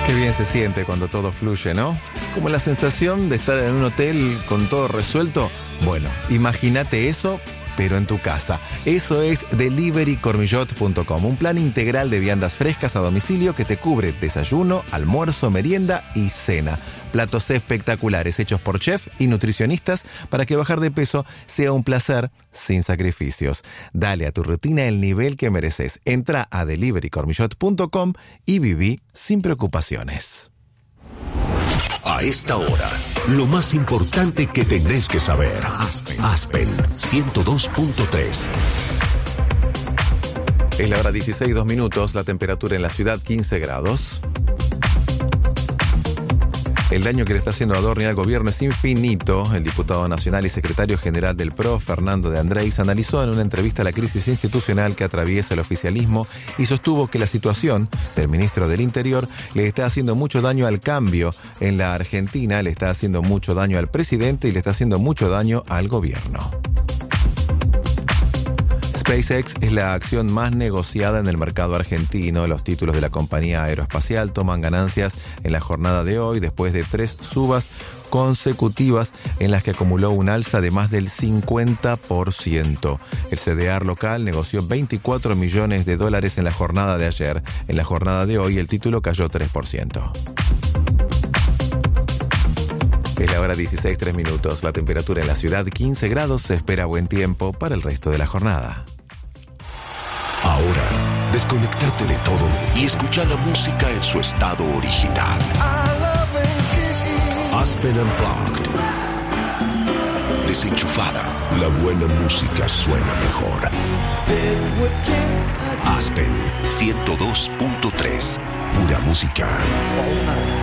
Qué bien se siente cuando todo fluye, ¿no? Como la sensación de estar en un hotel con todo resuelto. Bueno, imagínate eso, pero en tu casa. Eso es deliverycormillot.com, un plan integral de viandas frescas a domicilio que te cubre desayuno, almuerzo, merienda y cena. Platos espectaculares hechos por chef y nutricionistas para que bajar de peso sea un placer sin sacrificios. Dale a tu rutina el nivel que mereces. Entra a deliverycormillot.com y viví sin preocupaciones. A esta hora, lo más importante que tenés que saber. Aspen 102.3. Es la hora 16:02, la temperatura en la ciudad 15 grados. El daño que le está haciendo Adorni al gobierno es infinito. El diputado nacional y secretario general del PRO, Fernando de Andrés, analizó en una entrevista la crisis institucional que atraviesa el oficialismo y sostuvo que la situación del ministro del Interior le está haciendo mucho daño al cambio en la Argentina, le está haciendo mucho daño al presidente y le está haciendo mucho daño al gobierno. SpaceX es la acción más negociada en el mercado argentino. Los títulos de la compañía aeroespacial toman ganancias en la jornada de hoy después de 3 subas consecutivas en las que acumuló un alza de más del 50%. El CDR local negoció $24 millones en la jornada de ayer. En la jornada de hoy el título cayó 3%. Es la hora 16:03. La temperatura en la ciudad 15 grados. Se espera buen tiempo para el resto de la jornada. Ahora, desconectate de todo y escucha la música en su estado original. Aspen Unplugged. Desenchufada, la buena música suena mejor. Aspen 102.3. Pura música.